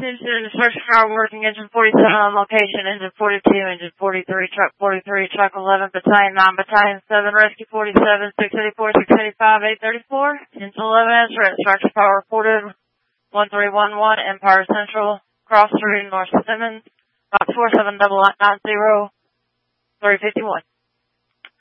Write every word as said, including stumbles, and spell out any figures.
Attention, search power working, engine forty-seven on location, engine forty-two, engine forty-three, truck forty-three, truck eleven, battalion nine, battalion seven, rescue forty-seven, six eighty-four, six eighty-five, eight thirty-four, engine eleven is red, structure power reported, one three one one, Empire Central, cross through North Simmons, box four seven double nine zero, three fifty-one.